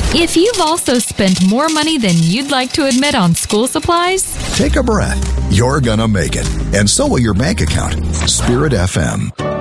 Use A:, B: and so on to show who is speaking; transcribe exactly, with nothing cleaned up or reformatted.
A: If you've also spent more money than you'd like to admit on school supplies,
B: take a breath. You're gonna make it. And so will your bank account. Spirit F M.